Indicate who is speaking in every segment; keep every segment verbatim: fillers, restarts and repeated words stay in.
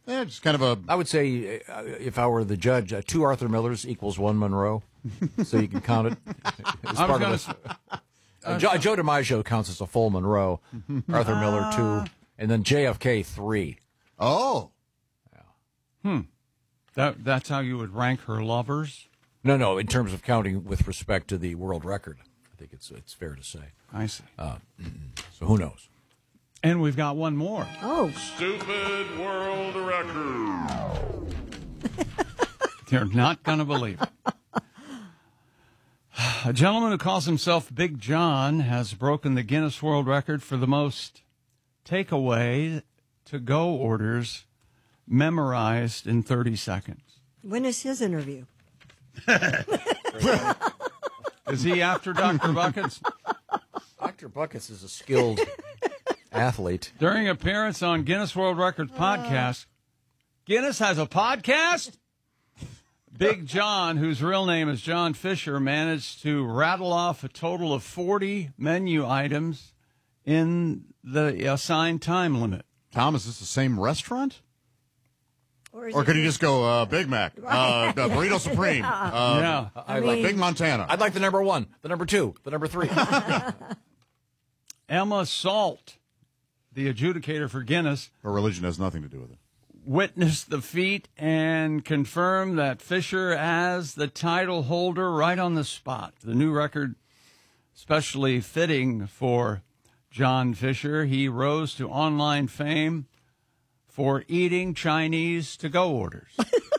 Speaker 1: Yeah, just kind of a...
Speaker 2: I would say, uh, if I were the judge, uh, two Arthur Millers equals one Monroe, so you can count it. As
Speaker 3: I was
Speaker 2: part of a, uh, Joe, Joe DiMaggio counts as a full Monroe, Arthur uh, Miller two, and then J F K three.
Speaker 1: Oh.
Speaker 3: Yeah. Hmm. That That's how you would rank her lovers?
Speaker 2: No, no, in terms of counting with respect to the world record. I think it's it's fair to say.
Speaker 3: I see.
Speaker 2: Uh, so who knows?
Speaker 3: And we've got one more.
Speaker 4: Oh.
Speaker 5: Stupid world record.
Speaker 3: You're not going to believe it. A gentleman who calls himself Big John has broken the Guinness World Record for the most takeaway to-go orders memorized in thirty seconds.
Speaker 4: When is his interview?
Speaker 3: Is he after Doctor Buckets?
Speaker 2: Doctor Buckets is a skilled athlete.
Speaker 3: During appearance on Guinness World Records podcast, Guinness has a podcast? Big John, whose real name is John Fisher, managed to rattle off a total of forty menu items in the assigned time limit.
Speaker 1: Tom, is this the same restaurant?
Speaker 4: Or, is
Speaker 1: or could he just go uh, Big Mac, uh, the Burrito Supreme, uh,
Speaker 3: yeah.
Speaker 2: I
Speaker 1: I
Speaker 2: mean,
Speaker 1: like Big Montana?
Speaker 2: I'd like the number one, the number two, the number three.
Speaker 3: Emma Salt, the adjudicator for Guinness,
Speaker 1: Her religion has nothing to do with it.
Speaker 3: witnessed the feat and confirmed that Fisher as the title holder right on the spot. The new record, especially fitting for John Fisher, he rose to online fame for eating Chinese to-go orders.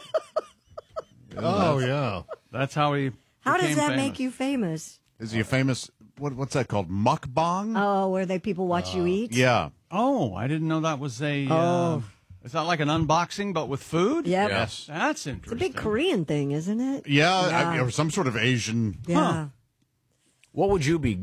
Speaker 1: Oh, yeah.
Speaker 3: That's how he
Speaker 4: How does
Speaker 3: became
Speaker 4: that
Speaker 3: famous.
Speaker 4: make you famous?
Speaker 1: Is he a famous, what, what's that called, mukbang?
Speaker 4: Oh, where they people watch you eat?
Speaker 1: Yeah.
Speaker 3: Oh, I didn't know that was a...
Speaker 4: Oh.
Speaker 3: Uh, is that like an unboxing, but with food?
Speaker 4: Yep.
Speaker 1: Yes.
Speaker 3: That's
Speaker 4: It's a
Speaker 3: interesting.
Speaker 4: big Korean thing, isn't it?
Speaker 1: Yeah,
Speaker 4: Yeah.
Speaker 1: I, or some sort of Asian.
Speaker 4: Yeah.
Speaker 3: Huh.
Speaker 2: What would you be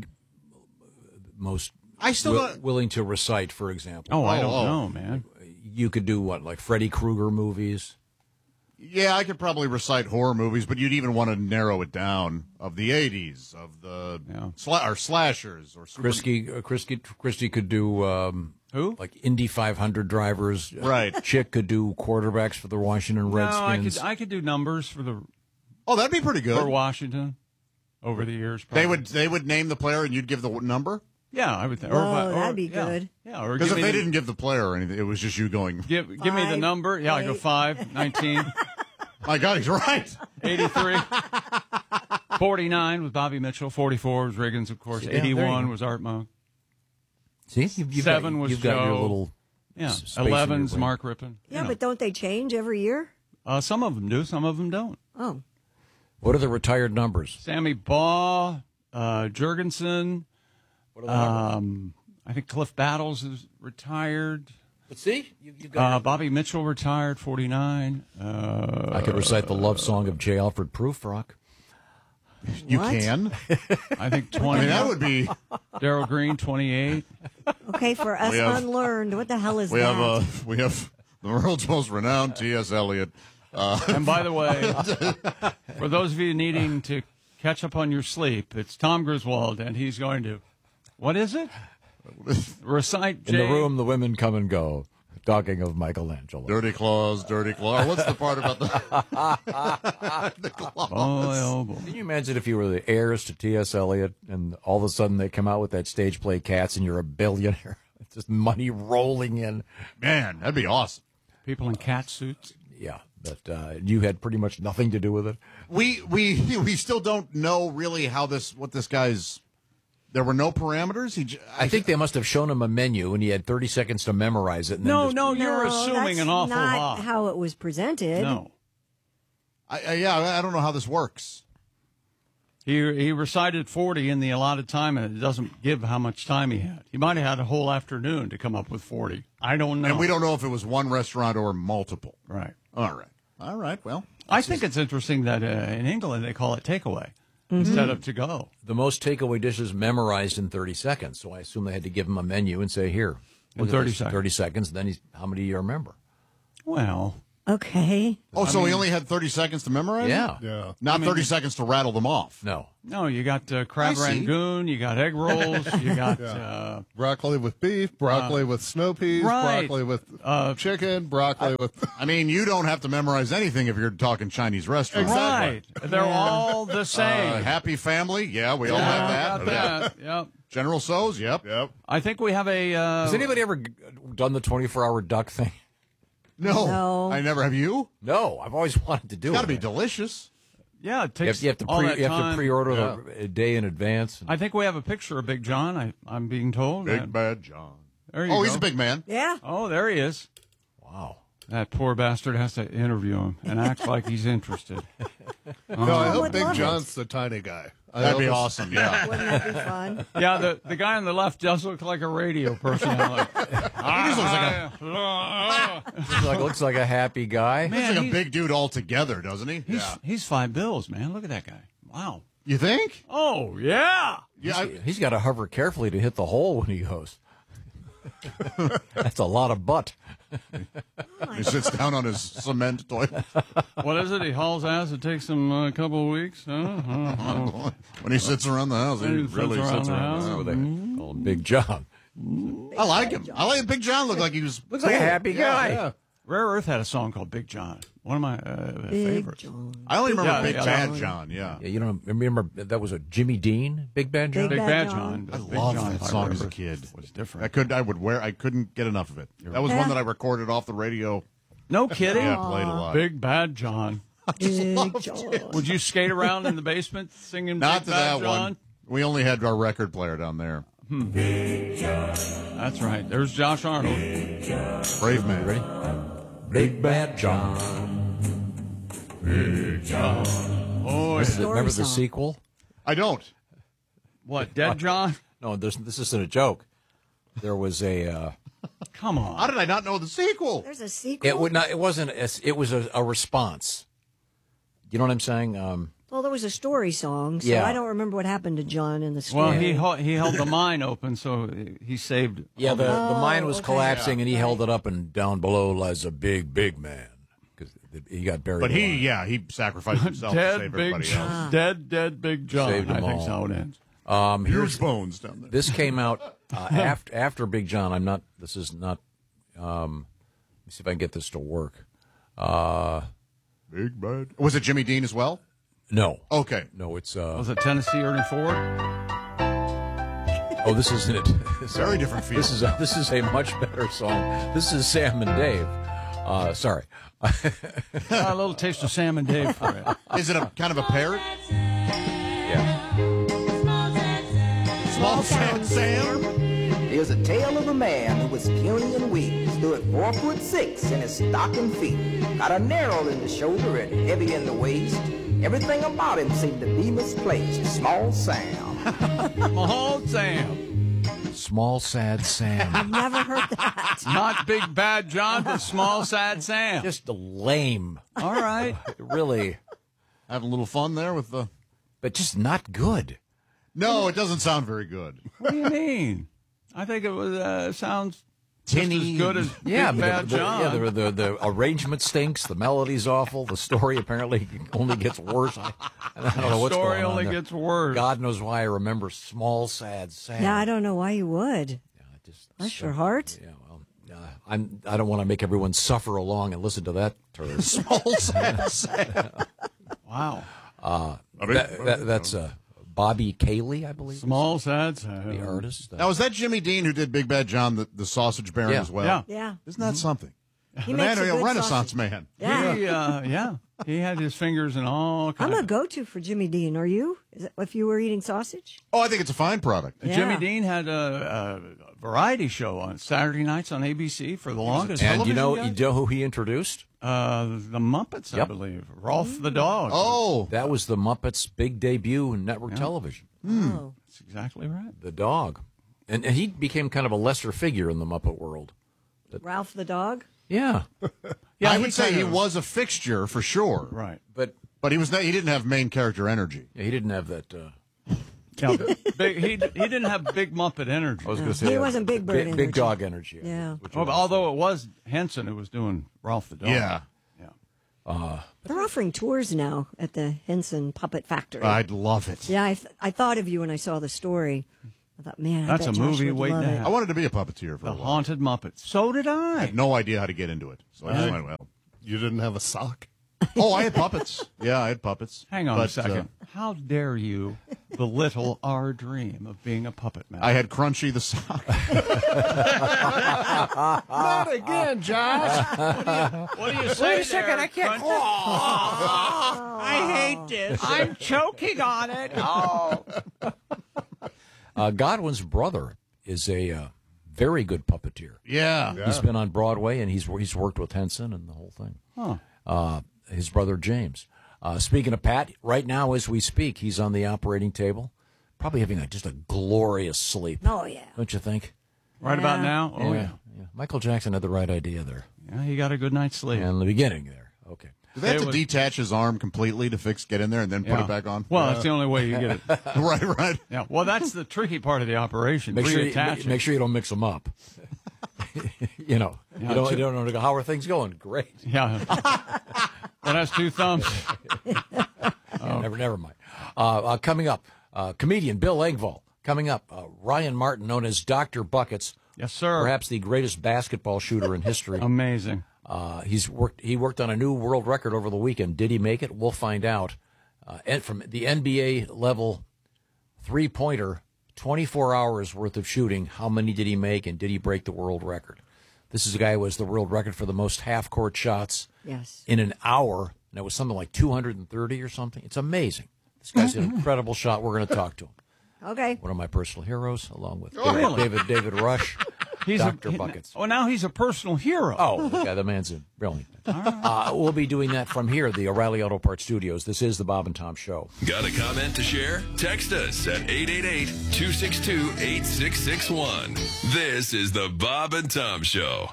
Speaker 2: most
Speaker 1: I still
Speaker 2: wi-
Speaker 1: don't-
Speaker 2: willing to recite, for example?
Speaker 3: Oh, I
Speaker 1: Oh,
Speaker 3: don't
Speaker 1: oh.
Speaker 3: know, man.
Speaker 2: You could do what, like Freddy Krueger movies?
Speaker 1: Yeah, I could probably recite horror movies, but you'd even want to narrow it down of the eighties, of the
Speaker 3: Yeah.
Speaker 1: sla- or slashers. or super-
Speaker 2: Christie, uh, Christie, Christie could do um,
Speaker 3: Who?
Speaker 2: like Indy five hundred drivers.
Speaker 1: Right.
Speaker 2: Chick could do quarterbacks for the Washington
Speaker 3: No, I
Speaker 2: Redskins.
Speaker 3: could I could do numbers for the
Speaker 1: Oh, that'd be pretty good.
Speaker 3: for Washington over the years. Probably.
Speaker 1: They would they would name the player and you'd give the number?
Speaker 3: Yeah, I would think.
Speaker 4: Whoa,
Speaker 3: or, or,
Speaker 4: that'd be
Speaker 3: yeah.
Speaker 4: good.
Speaker 3: Yeah, or
Speaker 1: Because
Speaker 3: give
Speaker 1: if
Speaker 3: me
Speaker 1: they
Speaker 3: the,
Speaker 1: didn't give the player or anything, it was just you going,
Speaker 3: give give me the
Speaker 4: Five,
Speaker 3: number. Yeah, I go
Speaker 4: eight.
Speaker 3: five, nineteen,
Speaker 1: my God, he's right.
Speaker 3: eighty-three, forty-nine was Bobby Mitchell, forty-four was Riggins, of course,
Speaker 2: Yeah, there you
Speaker 3: eighty-one
Speaker 2: go.
Speaker 3: was Art Monk,
Speaker 2: See, you've, you've
Speaker 3: Seven
Speaker 2: got,
Speaker 3: was
Speaker 2: you've got your
Speaker 3: Joe.
Speaker 2: little
Speaker 3: yeah,
Speaker 2: s- space in your
Speaker 3: eleven's
Speaker 2: brain.
Speaker 3: Mark Rippon.
Speaker 4: Yeah,
Speaker 3: You know.
Speaker 4: but don't they change every year?
Speaker 3: uh, some of them do, some of them don't.
Speaker 4: Oh.
Speaker 2: What are the retired numbers?
Speaker 3: Sammy Baugh, uh, Jurgensen,
Speaker 2: What are the numbers?
Speaker 3: um, I think Cliff Battles is retired.
Speaker 2: But see, you, you've got.
Speaker 3: Uh, Bobby Mitchell retired, forty-nine. Uh,
Speaker 2: I could recite the love song of J. Alfred Prufrock.
Speaker 1: You
Speaker 4: What?
Speaker 1: can.
Speaker 3: I think
Speaker 1: I
Speaker 3: twenty.
Speaker 1: mean, that would be.
Speaker 3: Daryl Green, twenty-eight.
Speaker 4: Okay, for us
Speaker 1: We have-
Speaker 4: unlearned, what the hell is
Speaker 1: We
Speaker 4: that?
Speaker 1: have uh, we have the world's most renowned T S. Eliot. Uh,
Speaker 3: And by the way, for those of you needing to catch up on your sleep, it's Tom Griswold, and he's going to, what is it? Recite
Speaker 2: In
Speaker 3: J.
Speaker 2: the room, the women come and go. Talking of Michelangelo.
Speaker 1: dirty claws, dirty claws. What's the part about the the claws?
Speaker 3: Oh, oh, boy.
Speaker 2: Can you imagine if you were the heirs to T S. Eliot and all of a sudden they come out with that stage play Cats and you're a billionaire? It's just money rolling in.
Speaker 1: Man, that'd be awesome.
Speaker 3: People in cat suits.
Speaker 2: Yeah, but uh, you had pretty much nothing to do with it.
Speaker 1: We we we still don't know really how this what this guy's. There were no parameters. He. j-
Speaker 2: I think they must have shown him a menu and he had thirty seconds to memorize it. And
Speaker 3: No,
Speaker 2: then just,
Speaker 3: no,
Speaker 4: no,
Speaker 3: you're assuming
Speaker 4: that's
Speaker 3: an awful
Speaker 4: not
Speaker 3: lot.
Speaker 4: how it was presented.
Speaker 3: No.
Speaker 1: I, I, yeah, I don't know how this works.
Speaker 3: He he recited forty in the allotted time, and it doesn't give how much time he had. He might have had a whole afternoon to come up with forty. I don't know.
Speaker 1: And we don't know if it was one restaurant or multiple.
Speaker 3: Right.
Speaker 1: All right. All right. Well,
Speaker 3: I think it's interesting that uh, in England they call it takeaway instead of to go.
Speaker 2: the most takeaway dishes memorized in thirty seconds. So I assume they had to give him a menu and say, here,
Speaker 3: In
Speaker 2: look at
Speaker 3: thirty
Speaker 2: this,
Speaker 3: seconds.
Speaker 2: thirty seconds. Then he's, how many do you remember?
Speaker 3: Well,
Speaker 4: Okay.
Speaker 1: Oh, so he only had thirty seconds to memorize?
Speaker 2: Yeah.
Speaker 6: Yeah.
Speaker 1: Not thirty seconds to rattle them off.
Speaker 2: No.
Speaker 3: No, you got uh, crab
Speaker 1: I see.
Speaker 3: rangoon, you got egg rolls, you got uh,
Speaker 6: Broccoli with beef, broccoli with snow peas,
Speaker 3: right.
Speaker 6: broccoli with
Speaker 3: Uh,
Speaker 6: chicken, broccoli with.
Speaker 1: I mean, you don't have to memorize anything if you're talking Chinese restaurants.
Speaker 3: right. They're
Speaker 4: Yeah.
Speaker 3: all the same.
Speaker 1: Uh, happy family? Yeah, we all have that.
Speaker 3: Got that. Yep.
Speaker 1: General So's? Yep.
Speaker 6: Yep.
Speaker 3: I think we have a. Uh,
Speaker 2: Has anybody ever g- done the twenty-four hour duck thing?
Speaker 1: No.
Speaker 4: No.
Speaker 1: I never have you.
Speaker 2: No, I've always wanted to do
Speaker 1: It's
Speaker 2: it.
Speaker 1: got to be delicious.
Speaker 3: Yeah, it
Speaker 2: You
Speaker 3: takes
Speaker 2: have, you have to
Speaker 3: all
Speaker 2: pre,
Speaker 3: that
Speaker 2: you have to
Speaker 3: time.
Speaker 2: pre-order the, a day in advance.
Speaker 3: I think we have a picture of Big John. I, I'm being told.
Speaker 1: Big
Speaker 3: that-
Speaker 1: Bad John.
Speaker 3: There you
Speaker 1: Oh,
Speaker 3: go.
Speaker 1: he's a big man.
Speaker 4: Yeah.
Speaker 3: Oh, there he is.
Speaker 2: Wow.
Speaker 3: That poor bastard has to interview him and act like he's interested.
Speaker 6: No, I hope
Speaker 4: would
Speaker 6: Big
Speaker 4: love it.
Speaker 6: John's the tiny guy. I
Speaker 1: That'd
Speaker 6: hope
Speaker 1: be
Speaker 6: it's-
Speaker 1: awesome, yeah.
Speaker 4: Wouldn't that be fun?
Speaker 3: Yeah, the, the guy on the left does look like a radio personality.
Speaker 1: He just looks like a,
Speaker 2: Looks like, looks like a happy guy.
Speaker 3: Man,
Speaker 1: looks like a
Speaker 3: he's-
Speaker 1: big dude altogether, doesn't he?
Speaker 3: He's, he's five bills, man. Look at that guy. Wow.
Speaker 1: You think?
Speaker 3: Oh, yeah.
Speaker 1: Yeah. I,
Speaker 2: He's got to hover carefully to hit the hole when he goes. That's a lot of butt.
Speaker 1: he sits down on his cement toilet
Speaker 3: What is it? He hauls ass. It takes him a couple of weeks. Huh? Huh? Huh?
Speaker 1: when he sits around the house. He
Speaker 3: When he sits
Speaker 1: really
Speaker 3: around
Speaker 1: sits
Speaker 3: the
Speaker 1: around
Speaker 3: house.
Speaker 1: the
Speaker 2: That's
Speaker 1: house.
Speaker 2: what they call him Big John.
Speaker 1: I like him. I like Big John. Looked like he was.
Speaker 2: Looks like a happy guy.
Speaker 6: Yeah.
Speaker 3: Rare Earth had a song called Big John. One of my uh,
Speaker 4: Big
Speaker 3: favorites.
Speaker 4: John.
Speaker 1: I only remember
Speaker 3: Yeah,
Speaker 1: Big
Speaker 3: yeah,
Speaker 1: Bad
Speaker 3: yeah.
Speaker 1: John. Yeah.
Speaker 2: Yeah, you know, remember that was a Jimmy Dean, Big Bad John?
Speaker 3: Big
Speaker 4: Bad
Speaker 3: Bad
Speaker 4: John.
Speaker 3: John.
Speaker 1: I
Speaker 3: Big
Speaker 1: loved
Speaker 3: John,
Speaker 1: that
Speaker 3: if I
Speaker 1: song as a
Speaker 3: remember,
Speaker 1: kid.
Speaker 3: was different.
Speaker 1: I could. I would wear. I couldn't get enough of it. That was
Speaker 4: Yeah.
Speaker 1: one that I recorded off the radio.
Speaker 3: No kidding.
Speaker 1: Yeah, played a lot.
Speaker 3: Big Bad John.
Speaker 4: Big John.
Speaker 3: Would you skate around in the basement singing
Speaker 1: Not
Speaker 3: Big
Speaker 1: to
Speaker 3: Bad
Speaker 1: that
Speaker 3: John?
Speaker 1: one. We only had our record player down there.
Speaker 3: That's right. There's Josh Arnold.
Speaker 1: Brave man. Ready?
Speaker 2: Big Bad John.
Speaker 3: Oh,
Speaker 2: This is- remember the
Speaker 4: song.
Speaker 2: sequel?
Speaker 1: I don't.
Speaker 3: what? Dead John?
Speaker 2: No, this, this isn't a joke. There was a. Uh,
Speaker 3: Come on.
Speaker 1: How did I not know the sequel?
Speaker 4: There's a sequel.
Speaker 2: it would not. It wasn't. A, it was a, a response. You know what I'm saying? Um,
Speaker 4: Well, there was a story song, so
Speaker 2: Yeah.
Speaker 4: I don't remember what happened to John in the story.
Speaker 3: Well, he hel- he held the mine open, so he saved.
Speaker 2: yeah, the, the
Speaker 4: Oh,
Speaker 2: mine was
Speaker 4: okay.
Speaker 2: collapsing, and he
Speaker 4: Right.
Speaker 2: held it up, and down below lies a big, big man because he got buried.
Speaker 1: But he,
Speaker 2: alive.
Speaker 1: yeah, he sacrificed himself to
Speaker 3: Dead
Speaker 1: save
Speaker 3: Big
Speaker 1: everybody else.
Speaker 3: John. Dead, dead Big John.
Speaker 2: Saved
Speaker 3: I
Speaker 2: them
Speaker 3: think
Speaker 2: all.
Speaker 3: how it ends.
Speaker 2: Um, here's
Speaker 1: Huge bones down there.
Speaker 2: this came out uh, after after Big John. I'm not. This is not. Um, let me see if I can get this to work. Uh,
Speaker 1: Big bad. Was it Jimmy Dean as well?
Speaker 2: no,
Speaker 1: Okay.
Speaker 2: no, it's. Uh,
Speaker 3: Was it Tennessee Ernie Ford?
Speaker 2: oh, this isn't it.
Speaker 1: Very different feel.
Speaker 2: This is a, this is a much better song. This is Sam and Dave. Uh, sorry.
Speaker 3: Uh, a little taste of Sam and Dave for you.
Speaker 1: Is it a kind of a parrot?
Speaker 2: Yeah.
Speaker 1: Small Sam Sam?
Speaker 7: There's a tale of a man who was puny and weak, stood four foot six in his stocking feet, got a narrow in the shoulder and heavy in the waist. Everything about him seemed to be misplaced. Small Sam.
Speaker 3: Small Sam.
Speaker 2: Small sad Sam.
Speaker 4: Never heard that.
Speaker 3: Not Big Bad John, but Small Sad Sam.
Speaker 2: Just lame.
Speaker 3: All right.
Speaker 2: Really.
Speaker 1: Having a little fun there with the.
Speaker 2: But just not good.
Speaker 1: No, it doesn't sound very good.
Speaker 3: What do you mean? I think it was uh, sounds just
Speaker 1: Tinny.
Speaker 3: as good as
Speaker 2: Yeah,
Speaker 3: Big
Speaker 2: but
Speaker 3: Bad
Speaker 2: the, the,
Speaker 3: John.
Speaker 2: yeah, the, the, the arrangement stinks. The melody's awful. The story apparently only gets worse. I, I don't know what's
Speaker 3: story
Speaker 2: going on
Speaker 3: only
Speaker 2: there.
Speaker 3: gets worse.
Speaker 2: God knows why I remember Small Sad Sam.
Speaker 4: Yeah, I don't know why you would.
Speaker 2: Yeah, I just,
Speaker 4: Bless your heart.
Speaker 2: Yeah, well, uh, I'm. I don't want to make everyone suffer along and listen to that turd.
Speaker 1: Small Sam Sam.
Speaker 3: Wow.
Speaker 2: that, that, that's uh, Bobby Cayley, I believe,
Speaker 3: Small Sad Sam.
Speaker 2: the artist. Uh,
Speaker 1: Now, is that Jimmy Dean who did Big Bad John, the, the sausage baron
Speaker 2: Yeah.
Speaker 1: as well?
Speaker 3: Yeah.
Speaker 4: Yeah.
Speaker 1: Isn't that something?
Speaker 4: He
Speaker 1: The
Speaker 4: makes
Speaker 1: man,
Speaker 4: a
Speaker 1: a
Speaker 4: good
Speaker 1: Renaissance
Speaker 4: sausage.
Speaker 1: man.
Speaker 4: Yeah.
Speaker 3: He, uh, yeah. He had his fingers in all
Speaker 4: I'm
Speaker 3: kinds.
Speaker 4: a go-to for Jimmy Dean. Are you? Is it, if you were eating sausage?
Speaker 1: Oh, I think it's a fine product.
Speaker 4: Yeah.
Speaker 3: Jimmy Dean had a, a variety show on Saturday nights on A B C for the longest.
Speaker 2: and you know,
Speaker 3: television
Speaker 2: you
Speaker 3: guy.
Speaker 2: know who he introduced?
Speaker 3: Uh, the Muppets, I
Speaker 2: Yep.
Speaker 3: believe. Rolf the dog.
Speaker 1: Oh,
Speaker 2: That was the Muppets' big debut in network television.
Speaker 4: Oh.
Speaker 3: That's exactly right.
Speaker 2: The dog, and, and he became kind of a lesser figure in the Muppet world.
Speaker 4: Ralph the dog?
Speaker 2: Yeah,
Speaker 3: Yeah,
Speaker 1: I
Speaker 3: he
Speaker 1: would say
Speaker 3: kind
Speaker 1: he
Speaker 3: of-
Speaker 1: was a fixture for sure.
Speaker 3: Right.
Speaker 2: but
Speaker 1: But he was not, he didn't have main character energy.
Speaker 2: yeah, he didn't have that. Uh,
Speaker 3: Yeah, big, he, he didn't have big Muppet energy.
Speaker 2: I was going to say
Speaker 4: He
Speaker 2: uh,
Speaker 4: wasn't Big Bird
Speaker 2: big,
Speaker 4: energy.
Speaker 2: big dog energy.
Speaker 4: Yeah.
Speaker 2: which
Speaker 3: Well,
Speaker 2: was-
Speaker 3: although it was Henson who was doing Rolf the dog.
Speaker 1: Yeah.
Speaker 3: Yeah.
Speaker 2: Uh,
Speaker 4: They're offering tours now at the Henson Puppet Factory.
Speaker 1: I'd love it.
Speaker 4: Yeah, I, th- I thought of you when I saw the story. I thought, man, I
Speaker 3: That's
Speaker 4: bet
Speaker 3: a
Speaker 4: Josh
Speaker 3: movie
Speaker 4: would
Speaker 3: waiting
Speaker 4: love
Speaker 3: to
Speaker 4: it.
Speaker 3: happen.
Speaker 1: I wanted to be a puppeteer for
Speaker 3: The
Speaker 1: a while.
Speaker 3: Haunted Muppets. So did
Speaker 1: I
Speaker 3: I.
Speaker 1: had no idea how to get into it. So I just went, well.
Speaker 6: You didn't have a sock?
Speaker 1: Oh, I had puppets. Yeah, I had puppets.
Speaker 3: Hang on
Speaker 1: But,
Speaker 3: a second.
Speaker 1: uh,
Speaker 3: How dare you belittle our dream of being a puppet master?
Speaker 1: I had Crunchy the sock.
Speaker 6: Not again, Josh.
Speaker 3: What do you say? Wait a second, I can't. I hate this. I'm choking on it. Oh.
Speaker 2: uh, Godwin's brother is a uh, very good puppeteer.
Speaker 1: Yeah.
Speaker 2: He's been on Broadway, and he's he's worked with Henson and the whole thing.
Speaker 3: Huh.
Speaker 2: Uh, his brother James. Uh, speaking of Pat, right now as we speak, he's on the operating table, probably having a, just a glorious sleep.
Speaker 4: Oh, yeah.
Speaker 2: Don't you think?
Speaker 3: Right about now? Oh, yeah.
Speaker 2: yeah. Michael Jackson had the right idea there.
Speaker 3: Yeah, he got a good night's sleep.
Speaker 2: And in the beginning there. Okay.
Speaker 1: Do they have
Speaker 3: It
Speaker 1: to
Speaker 3: was-
Speaker 1: detach his arm completely to fix, get in there, and then put
Speaker 3: Yeah.
Speaker 1: it back on?
Speaker 3: Well, that's the only way you get it.
Speaker 1: right, right.
Speaker 3: Yeah. Well, that's the tricky part of the operation.
Speaker 2: Make sure, you,
Speaker 3: Reattach it.
Speaker 2: make sure you don't mix them up. you know,
Speaker 3: Yeah,
Speaker 2: you, don't,
Speaker 3: two-
Speaker 2: you don't know how are things going. Great.
Speaker 3: Yeah. That has two thumbs.
Speaker 2: Yeah, never, never mind. Uh, uh, coming up, uh, comedian Bill Engvall. Coming up, uh, Ryan Martin, known as Doctor Buckets,
Speaker 3: Yes, sir.
Speaker 2: perhaps the greatest basketball shooter in history.
Speaker 3: Amazing.
Speaker 2: Uh, he's worked. He worked on a new world record over the weekend. Did he make it? We'll find out. Uh, and from the N B A level three pointer, twenty-four hours worth of shooting. How many did he make, and did he break the world record? This is a guy who has the world record for the most half court shots
Speaker 4: Yes.
Speaker 2: in an hour. And it was something like two hundred thirty or something. It's amazing. This guy's an incredible shot. We're going to talk to him.
Speaker 4: Okay.
Speaker 2: One of my personal heroes, along with
Speaker 3: Oh,
Speaker 2: David,
Speaker 3: really?
Speaker 2: David David Rush,
Speaker 3: He's
Speaker 2: Doctor
Speaker 3: a, he-
Speaker 2: Buckets.
Speaker 3: Oh, now he's a personal hero.
Speaker 2: Oh, the guy, the man's a brilliant. Uh, we'll be doing that from here, the O'Reilly Auto Parts Studios. This is the Bob and Tom Show.
Speaker 8: Got a comment to share? Text us at eight eight eight, two six two, eight six six one. This is the Bob and Tom Show.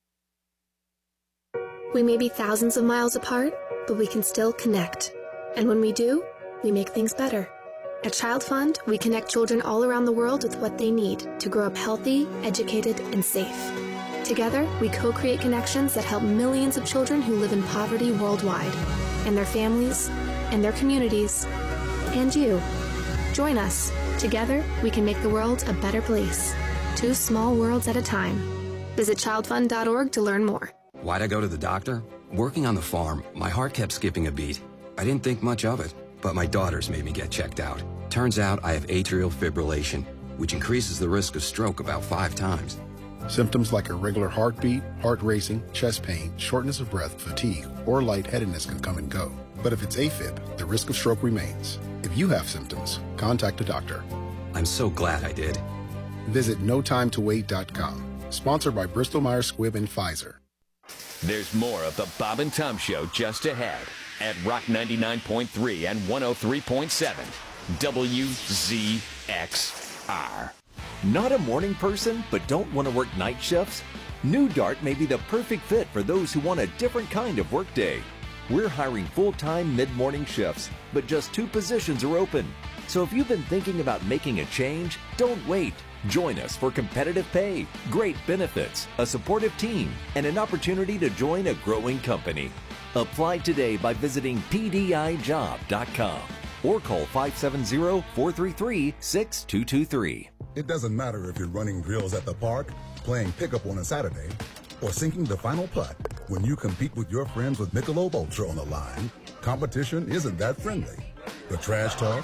Speaker 9: We may be thousands of miles apart, but we can still connect. And when we do, we make things better. At Child Fund, we connect children all around the world with what they need to grow up healthy, educated, and safe. Together, we co-create connections that help millions of children who live in poverty worldwide, and their families, and their communities, and you. Join us. Together, we can make the world a better place. Two small worlds at a time. Visit child fund dot org to learn more.
Speaker 10: Why'd I go to the doctor? Working on the farm, my heart kept skipping a beat. I didn't think much of it, but my daughters made me get checked out. Turns out I have atrial fibrillation, which increases the risk of stroke about five times.
Speaker 11: Symptoms like irregular heartbeat, heart racing, chest pain, shortness of breath, fatigue, or lightheadedness can come and go. But if it's AFib, the risk of stroke remains. If you have symptoms, contact a doctor.
Speaker 10: I'm so glad I did.
Speaker 11: Visit no time to wait dot com. Sponsored by Bristol Myers Squibb and Pfizer.
Speaker 12: There's more of the Bob and Tom Show just ahead at Rock ninety-nine point three and one oh three point seven W Z X R.
Speaker 13: Not a morning person, but don't want to work night shifts? New Dart may be the perfect fit for those who want a different kind of workday. We're hiring full-time mid-morning shifts, but just two positions are open. So if you've been thinking about making a change, don't wait. Join us for competitive pay, great benefits, a supportive team, and an opportunity to join a growing company. Apply today by visiting P D I job dot com or call five seven zero, four three three, six two two three.
Speaker 14: It doesn't matter if you're running drills at the park, playing pickup on a Saturday, or sinking the final putt. When you compete with your friends with Michelob Ultra on the line, competition isn't that friendly. The trash talk,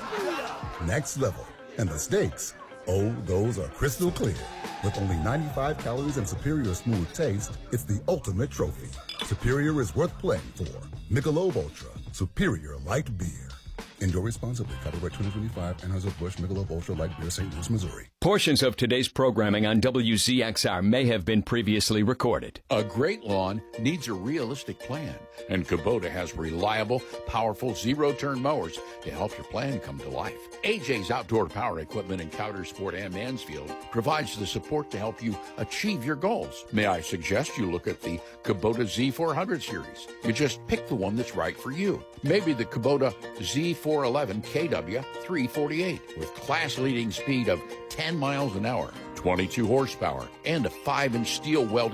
Speaker 14: next level, and the stakes, oh, those are crystal clear. With only ninety-five calories and superior smooth taste, it's the ultimate trophy. Superior is worth playing for. Michelob Ultra, superior light beer. Enjoy responsibly. Copyright twenty twenty-five, Anheuser-Busch Michelob Ultra Light Beer, Saint Louis, Missouri.
Speaker 12: Portions of today's programming on W Z X R may have been previously recorded.
Speaker 15: A great lawn needs a realistic plan, and Kubota has reliable, powerful zero-turn mowers to help your plan come to life. A J's Outdoor Power Equipment in Coudersport and Mansfield provides the support to help you achieve your goals. May I suggest you look at the Kubota Z four hundred series? You just pick the one that's right for you. Maybe the Kubota Z four eleven K W three forty-eight with class-leading speed of ten miles an hour, twenty-two horsepower, and a five-inch steel-welded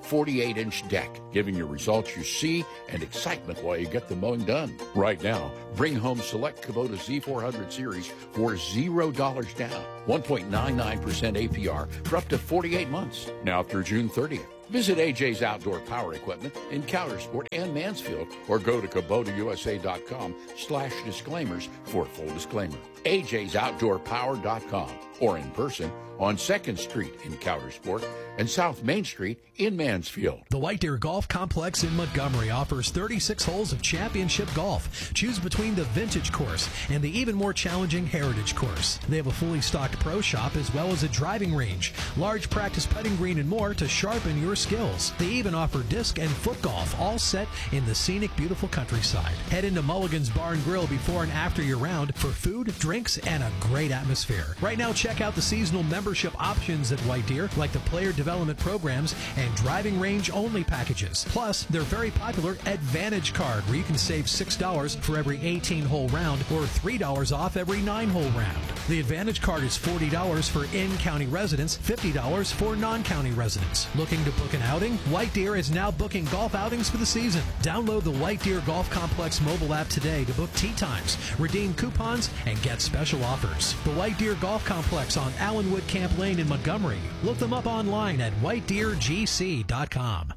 Speaker 15: forty-eight inch deck, giving you results you see and excitement while you get the mowing done. Right now, bring home select Kubota Z four hundred series for zero dollars down, one point nine nine percent A P R for up to forty-eight months, now through June thirtieth. Visit A J's Outdoor Power Equipment in Countersport and Mansfield, or go to KubotaUSA.com slash disclaimers for a full disclaimer. A J's Outdoor Power dot com, or in person on second Street in Countersport and South Main Street in Mansfield.
Speaker 16: The White Deer Golf Complex in Montgomery offers thirty-six holes of championship golf. Choose between the Vintage Course and the even more challenging Heritage Course. They have a fully stocked pro shop as well as a driving range, large practice putting green, and more to sharpen your skills. They even offer disc and foot golf, all set in the scenic, beautiful countryside. Head into Mulligan's Bar and Grill before and after your round for food, drinks, and a great atmosphere. Right now, check out the seasonal membership options at White Deer, like the player development programs and driving range only packages. Plus, their very popular Advantage card, where you can save six dollars for every eighteen hole round or three dollars off every nine hole round. The Advantage card is forty dollars for in-county residents, fifty dollars for non-county residents. Looking to book an outing? White Deer is now booking golf outings for the season. Download the White Deer Golf Complex mobile app today to book tee times, redeem coupons, and get special offers. The White Deer Golf Complex on Allenwood Camp Lane in Montgomery. Look them up online at white deer g c dot com.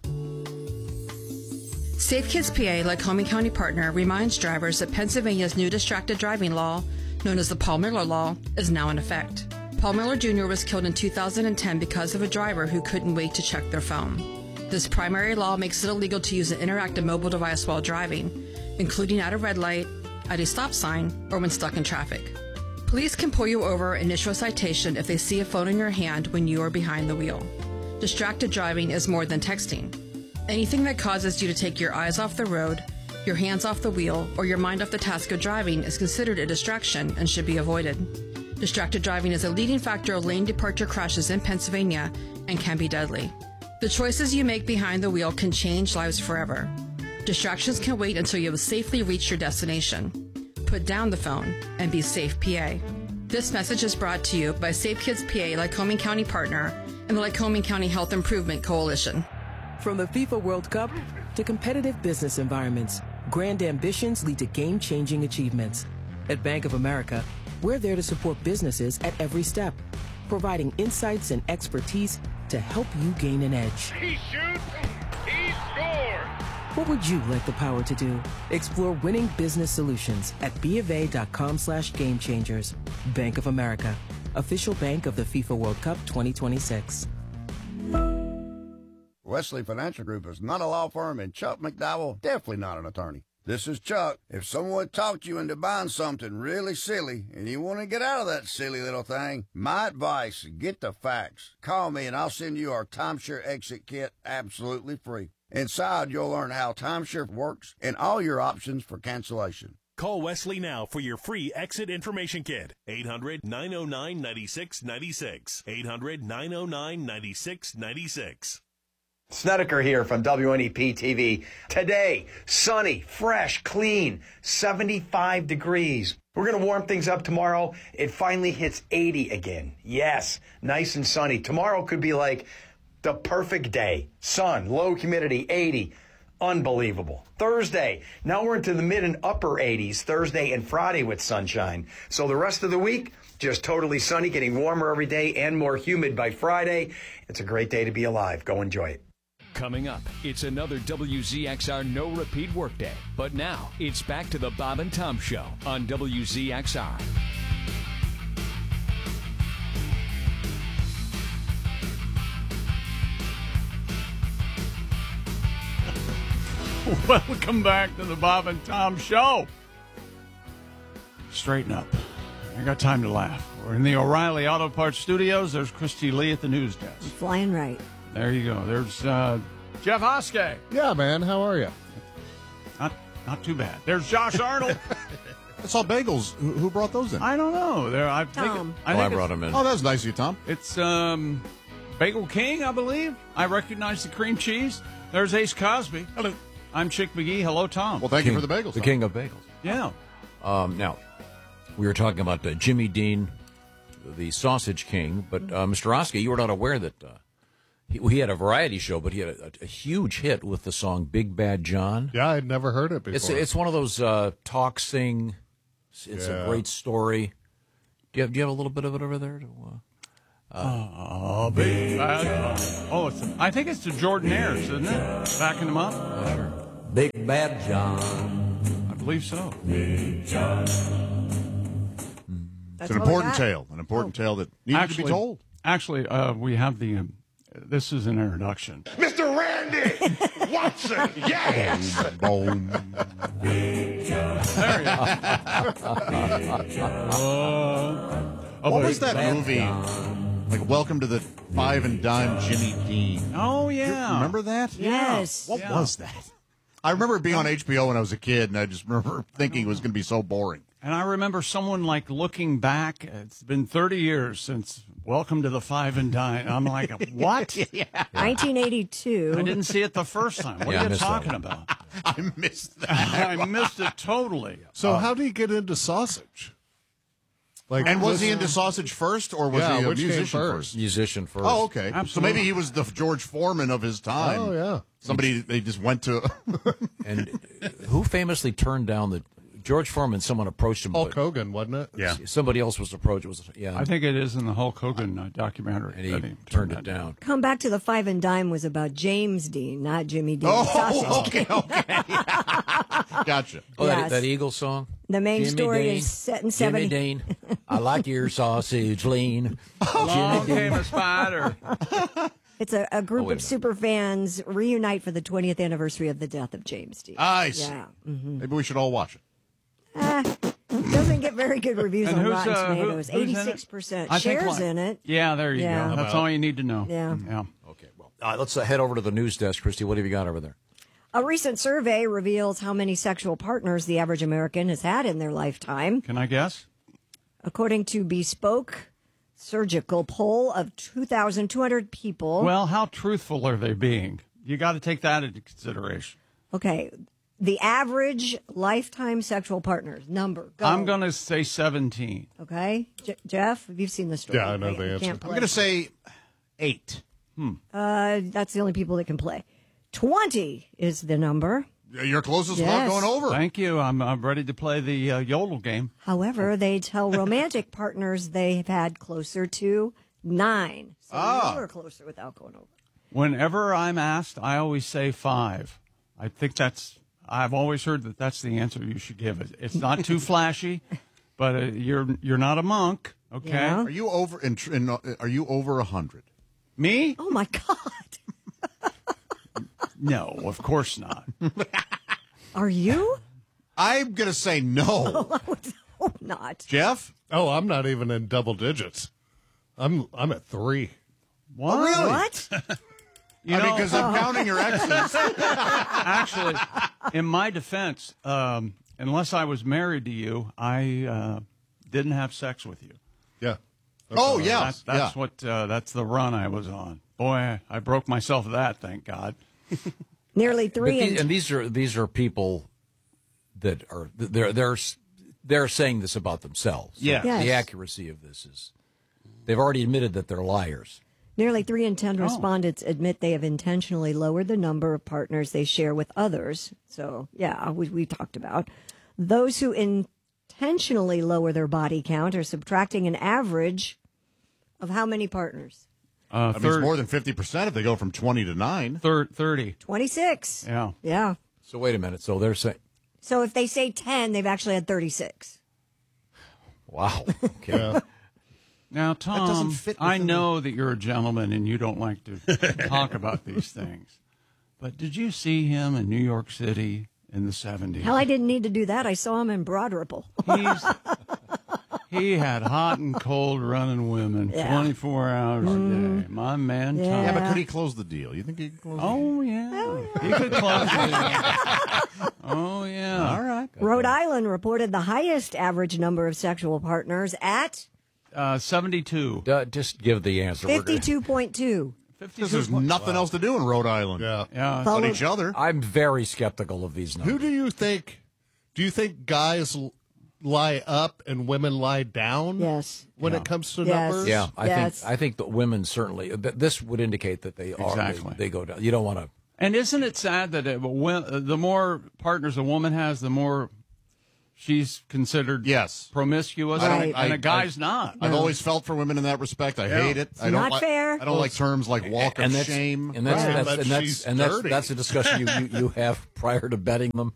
Speaker 17: Safe Kids P A, Lycoming County partner, reminds drivers that Pennsylvania's new distracted driving law, known as the Paul Miller Law, is now in effect. Paul Miller Junior was killed in two thousand ten because of a driver who couldn't wait to check their phone. This primary law makes it illegal to use an interactive mobile device while driving, including at a red light, at a stop sign, or when stuck in traffic. Police can pull you over and issue a citation if they see a phone in your hand when you are behind the wheel. Distracted driving is more than texting. Anything that causes you to take your eyes off the road, your hands off the wheel, or your mind off the task of driving is considered a distraction and should be avoided. Distracted driving is a leading factor of lane departure crashes in Pennsylvania and can be deadly. The choices you make behind the wheel can change lives forever. Distractions can wait until you have safely reached your destination. Put down the phone and be safe, P A. This message is brought to you by Safe Kids P A, Lycoming County partner, and the Lycoming County Health Improvement Coalition.
Speaker 18: From the FIFA World Cup to competitive business environments, grand ambitions lead to game-changing achievements. At Bank of America, we're there to support businesses at every step, providing insights and expertise to help you gain an edge.
Speaker 5: He shoots, he scores!
Speaker 18: What would you like the power to do? Explore winning business solutions at bofa.com slash game changers. Bank of America, official bank of the FIFA World Cup twenty twenty-six.
Speaker 19: Wesley Financial Group is not a law firm, and Chuck McDowell definitely not an attorney. This is Chuck. If someone talked you into buying something really silly and you want to get out of that silly little thing, my advice, get the facts. Call me and I'll send you our timeshare exit kit absolutely free. Inside, you'll learn how timeshare works and all your options for cancellation.
Speaker 20: Call Wesley now for your free exit information kit. eight hundred, nine oh nine, nine six nine six. eight hundred, nine oh nine, nine six nine six.
Speaker 21: Snedeker here from W N E P T V. Today, sunny, fresh, clean, seventy-five degrees. We're going to warm things up tomorrow. It finally hits eighty again. Yes, nice and sunny. Tomorrow could be like the perfect day. Sun, low humidity, eighty. Unbelievable. Thursday, now we're into the mid and upper eighties, Thursday and Friday with sunshine. So the rest of the week, just totally sunny, getting warmer every day and more humid by Friday. It's a great day to be alive. Go enjoy it.
Speaker 12: Coming up, it's another W Z X R No Repeat Workday. But now, it's back to the Bob and Tom Show on W Z X R.
Speaker 3: Welcome back to the Bob and Tom Show. Straighten up. I got time to laugh. We're in the O'Reilly Auto Parts Studios. There's Christy Lee at the news desk.
Speaker 4: Flying right.
Speaker 3: There you go. There's uh, Jeff Hoskey.
Speaker 6: Yeah, man. How are you?
Speaker 3: Not, not too bad. There's Josh Arnold.
Speaker 1: I saw bagels. Who, who brought those in?
Speaker 3: I don't know. There, I think.
Speaker 4: Tom.
Speaker 3: I,
Speaker 2: Oh,
Speaker 3: think
Speaker 2: I
Speaker 3: it's-
Speaker 2: brought them in.
Speaker 1: Oh, that's nice of you, Tom.
Speaker 3: It's um, Bagel King, I believe. I recognize the cream cheese. There's Ace Cosby. Hello. I'm Chick McGee. Hello, Tom.
Speaker 1: Well, thank
Speaker 2: King-
Speaker 1: you for the bagels.
Speaker 2: The
Speaker 1: Tom.
Speaker 2: king of bagels.
Speaker 3: Yeah.
Speaker 2: Um, now, we were talking about uh, Jimmy Dean, the Sausage King, but uh, Mister Oskey, you were not aware that uh, He, he had a variety show, but he had a, a huge hit with the song "Big Bad John."
Speaker 6: Yeah, I'd never heard it before.
Speaker 2: It's it's one of those uh, talk sing. It's
Speaker 6: Yeah.
Speaker 2: a great story. Do you have Do you have a little bit of it over there? To, uh, uh,
Speaker 3: Oh, big bad John. Oh, it's I think it's the Jordanaires, isn't it? Backing them up?
Speaker 2: Oh, sure.
Speaker 7: Big Bad John.
Speaker 3: I believe so.
Speaker 7: Big John.
Speaker 1: It's an important tale, an important tale that needed
Speaker 3: actually,
Speaker 1: to be told.
Speaker 3: Actually, uh, we have the. Um, this is an introduction.
Speaker 5: Mister Randy Watson, yes!
Speaker 1: Boom.
Speaker 3: There you go.
Speaker 1: What was that movie? Like Welcome to the Five and Dime Jimmy Dean.
Speaker 3: Oh,
Speaker 1: Do you
Speaker 3: yeah.
Speaker 1: remember that?
Speaker 4: Yes.
Speaker 1: What
Speaker 3: Yeah.
Speaker 1: was that? I remember it being on H B O when I was a kid, and I just remember thinking it was going to be so boring.
Speaker 3: And I remember someone like looking back. It's been thirty years since Welcome to the Five and Dime. I'm like, what? yeah.
Speaker 4: nineteen eighty-two.
Speaker 3: I didn't see it the first time. What
Speaker 2: Yeah, I
Speaker 3: are you
Speaker 2: missed that
Speaker 3: talking
Speaker 2: one.
Speaker 3: about?
Speaker 1: I missed that.
Speaker 3: I missed it totally.
Speaker 6: So how do you get into sausage? Like,
Speaker 1: And was he
Speaker 6: this-
Speaker 1: into sausage first, or was
Speaker 6: Yeah,
Speaker 1: he a
Speaker 6: which came
Speaker 1: musician
Speaker 6: first?
Speaker 1: first?
Speaker 2: musician first.
Speaker 1: Oh, okay. So
Speaker 3: Absolutely.
Speaker 1: maybe he was the George Foreman of his time.
Speaker 6: Oh, yeah.
Speaker 1: Somebody they just went to.
Speaker 2: And who famously turned down the George Foreman? Someone approached him.
Speaker 6: Hulk
Speaker 2: but
Speaker 6: Hogan, wasn't it?
Speaker 1: Yeah.
Speaker 2: Somebody else was approached. It was yeah.
Speaker 3: I think it is in the Hulk Hogan uh, documentary.
Speaker 2: and he
Speaker 3: that he
Speaker 2: turned it
Speaker 3: that
Speaker 2: down.
Speaker 4: Come back to the Five and Dime was about James Dean, not Jimmy Dean.
Speaker 1: Oh,
Speaker 4: Sausage.
Speaker 1: okay, okay. Gotcha.
Speaker 2: Oh,
Speaker 4: Yes.
Speaker 2: that, that Eagles song.
Speaker 4: The main
Speaker 2: Jimmy
Speaker 4: story
Speaker 2: Dean,
Speaker 4: is set in
Speaker 2: Jimmy
Speaker 4: seventy.
Speaker 2: Dean, I like your sausage lean.
Speaker 3: Along
Speaker 2: Jimmy
Speaker 3: came
Speaker 2: Dean.
Speaker 3: a spider.
Speaker 4: It's a, a group
Speaker 2: Oh, wait a
Speaker 4: of
Speaker 2: minute.
Speaker 4: super fans reunite for the twentieth anniversary of the death of James Dean.
Speaker 1: I see.
Speaker 4: Yeah. hmm
Speaker 1: Maybe we should all watch it.
Speaker 4: Ah, doesn't get very good reviews
Speaker 3: And
Speaker 4: on
Speaker 3: who's,
Speaker 4: Rotten
Speaker 3: uh, who-
Speaker 4: Tomatoes.
Speaker 3: who's in it?
Speaker 4: eighty-six percent.
Speaker 3: I think
Speaker 4: Shares
Speaker 3: like-
Speaker 4: in it.
Speaker 3: Yeah, there you
Speaker 4: Yeah.
Speaker 3: go. That's all you need to know.
Speaker 4: Yeah.
Speaker 3: Yeah.
Speaker 2: Okay, well, uh, let's uh, head over to the news desk, Christy. What have you got over there?
Speaker 4: A recent survey reveals how many sexual partners the average American has had in their lifetime.
Speaker 3: Can I guess?
Speaker 4: According to Bespoke Surgical poll of two thousand two hundred people.
Speaker 3: Well, how truthful are they being? You got to take that into consideration.
Speaker 4: Okay. The average lifetime sexual partners number. Go.
Speaker 3: I'm going to say seventeen.
Speaker 4: Okay. J- Jeff, you've seen the story.
Speaker 6: Yeah, I know
Speaker 4: right?
Speaker 6: the
Speaker 4: You
Speaker 6: answer.
Speaker 4: can't
Speaker 1: I'm
Speaker 4: play.
Speaker 1: going to say eight.
Speaker 4: Uh, that's the only people that can play. twenty is the number.
Speaker 1: You're closest
Speaker 4: Yes.
Speaker 1: without going over.
Speaker 3: Thank you. I'm, I'm ready to play the uh, yodel game.
Speaker 4: However, they tell romantic partners they've had closer to nine. So
Speaker 1: Ah.
Speaker 4: you were closer without going over.
Speaker 3: Whenever I'm asked, I always say five. I think that's, I've always heard that that's the answer you should give. It. It's not too flashy, but uh, you're you're not a monk, okay?
Speaker 4: Yeah.
Speaker 1: Are you over? In, in, uh, are you over a hundred?
Speaker 3: Me?
Speaker 4: Oh, my God.
Speaker 3: No, of course not.
Speaker 4: Are you?
Speaker 1: I'm going to say no.
Speaker 4: Oh, I would hope not.
Speaker 1: Jeff?
Speaker 6: Oh, I'm not even in double digits. I'm I'm at three.
Speaker 3: What?
Speaker 1: Oh, really?
Speaker 4: What?
Speaker 3: You
Speaker 1: I
Speaker 3: know,
Speaker 1: mean, because I'm counting your exes.
Speaker 3: actually, in my defense, um, unless I was married to you, I uh, didn't have sex with you.
Speaker 6: Yeah.
Speaker 1: Oh, yeah.
Speaker 3: That's, that's
Speaker 1: yeah.
Speaker 3: what. Uh, that's the run I was on. Boy, I, I broke myself of that. Thank God.
Speaker 4: Nearly
Speaker 2: But
Speaker 4: three.
Speaker 2: these,
Speaker 4: and
Speaker 2: and these are these are people that are they're they're they're saying this about themselves. So
Speaker 3: Yeah.
Speaker 4: Yes.
Speaker 2: The accuracy of this is they've already admitted that they're liars.
Speaker 4: Nearly three in
Speaker 3: Oh.
Speaker 4: ten respondents admit they have intentionally lowered the number of partners they share with others. So, yeah, we, we talked about. Those who intentionally lower their body count are subtracting an average of how many partners?
Speaker 3: Uh,
Speaker 1: I mean, it's more than fifty percent if they go from twenty to nine.
Speaker 3: thir- thirty.
Speaker 4: twenty-six.
Speaker 3: Yeah.
Speaker 4: Yeah.
Speaker 2: So wait a minute. So they're saying,
Speaker 4: So if they say ten, they've actually had thirty-six.
Speaker 2: wow. Okay.
Speaker 6: Yeah.
Speaker 3: Now,
Speaker 1: doesn't
Speaker 3: Tom,
Speaker 1: fit
Speaker 3: I
Speaker 1: within
Speaker 3: know that you're a gentleman and you don't like to talk about these things. But did you see him in New York City in the seventies?
Speaker 4: Hell, I didn't need to do that. I saw him in Broad Ripple.
Speaker 3: He's, he had hot and cold running women
Speaker 4: Yeah.
Speaker 3: twenty-four hours a day. My man, Tom.
Speaker 4: Yeah.
Speaker 1: Yeah, but could he close the deal? You think he could close the deal?
Speaker 3: Oh, yeah. He could close it. Oh, yeah.
Speaker 1: All right.
Speaker 4: Rhode Island reported the highest average number of sexual partners at
Speaker 3: Uh, seventy-two.
Speaker 2: Uh, just give the answer. We're gonna-
Speaker 4: fifty-two point two.
Speaker 1: Because there's nothing else to do in Rhode Island.
Speaker 6: Yeah.
Speaker 3: Yeah.
Speaker 1: But each other.
Speaker 2: I'm very skeptical of these numbers.
Speaker 6: Who do you think? Do you think guys l- lie up and women lie down.
Speaker 4: Yes.
Speaker 6: When
Speaker 2: Yeah.
Speaker 6: it comes to
Speaker 4: Yes.
Speaker 6: numbers.
Speaker 2: Yeah, I
Speaker 4: Yes.
Speaker 2: think I think the women certainly. th- This would indicate that they are.
Speaker 3: Exactly.
Speaker 2: They, they go down. You don't want to.
Speaker 3: And isn't it sad that it, when, the more partners a woman has, the more she's considered
Speaker 1: yes
Speaker 3: promiscuous,
Speaker 1: I don't-
Speaker 3: and
Speaker 1: I-
Speaker 3: a guy's
Speaker 1: I-
Speaker 3: not.
Speaker 1: I've always felt for women in that respect. I
Speaker 3: Yeah.
Speaker 1: hate it.
Speaker 4: It's
Speaker 1: I don't
Speaker 4: not
Speaker 1: like,
Speaker 4: fair.
Speaker 1: I don't like terms like walk
Speaker 2: and
Speaker 1: of
Speaker 2: that's,
Speaker 1: shame.
Speaker 2: And that's
Speaker 6: Right.
Speaker 2: that's,
Speaker 6: But
Speaker 2: and that's,
Speaker 6: she's
Speaker 2: and that's,
Speaker 6: dirty.
Speaker 2: that's a discussion you, you, you have prior to betting them.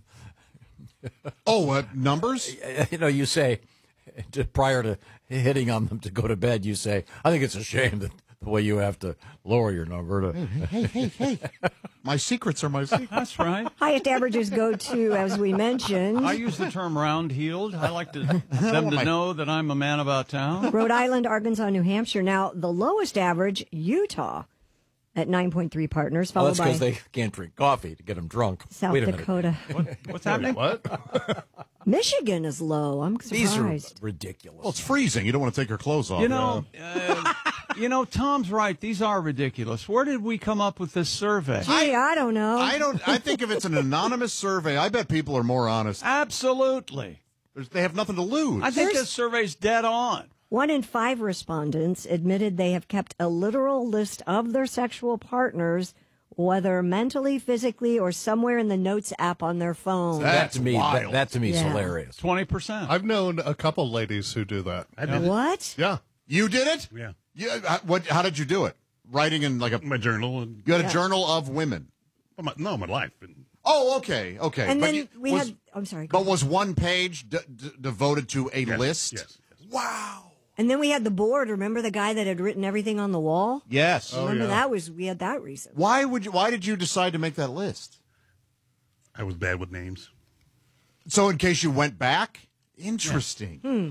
Speaker 1: Oh, uh, numbers?
Speaker 2: You know, you say to, prior to hitting on them to go to bed, you say, "I think it's a shame that the way you have to lower your number to."
Speaker 1: Hey, hey, hey! My secrets are my secrets.
Speaker 3: That's right.
Speaker 4: Highest averages go to, as we mentioned,
Speaker 3: I use the term round-heeled. I like to, them to know that I'm a man about town.
Speaker 4: Rhode Island, Arkansas, New Hampshire. Now, the lowest average, Utah, at nine point three partners,
Speaker 2: Oh,
Speaker 4: followed
Speaker 2: that's
Speaker 4: by
Speaker 2: because they can't drink coffee to get them drunk.
Speaker 4: South
Speaker 2: Wait a minute.
Speaker 4: Dakota.
Speaker 3: What, what's happening?
Speaker 6: What?
Speaker 4: Michigan is low. I'm
Speaker 2: These are
Speaker 4: surprised.
Speaker 2: ridiculous.
Speaker 1: Well, it's freezing. You don't want to take your clothes off.
Speaker 3: You know, uh, you know, Tom's right. These are ridiculous. Where did we come up with this survey?
Speaker 4: Gee, I don't know.
Speaker 1: I don't. I think if it's an anonymous survey, I bet people are more honest.
Speaker 3: Absolutely.
Speaker 1: There's, they have nothing to lose.
Speaker 3: I think
Speaker 4: There's-
Speaker 3: this survey's dead on.
Speaker 4: One in five respondents admitted they have kept a literal list of their sexual partners, whether mentally, physically, or somewhere in the Notes app on their phone.
Speaker 2: that to me, that,
Speaker 1: wild.
Speaker 2: that to me is
Speaker 4: Yeah.
Speaker 2: hilarious.
Speaker 3: twenty percent.
Speaker 6: I've known a couple ladies who do that.
Speaker 5: I did it.
Speaker 4: What?
Speaker 6: Yeah.
Speaker 1: You did it?
Speaker 5: Yeah.
Speaker 1: Yeah. uh, What? How did you do it? Writing in like a.
Speaker 5: My journal. And,
Speaker 1: You had a
Speaker 4: Yeah.
Speaker 1: journal of women.
Speaker 5: well, my, no, my life. And,
Speaker 1: Oh, okay, okay.
Speaker 4: And
Speaker 1: But
Speaker 4: then
Speaker 1: you-
Speaker 4: we
Speaker 1: was,
Speaker 4: had. I'm sorry. go
Speaker 1: But was one page d- d- devoted to a
Speaker 5: yes,
Speaker 1: list?
Speaker 5: Yes. yes.
Speaker 1: Wow.
Speaker 4: And then we had the board. Remember the guy that had written everything on the wall?
Speaker 1: Yes.
Speaker 6: Oh,
Speaker 4: Remember
Speaker 6: yeah.
Speaker 4: that was we had that recent.
Speaker 1: Why would you? Why did you decide to make that list?
Speaker 5: I was bad with names.
Speaker 1: So in case you went back. Interesting.
Speaker 4: Hmm.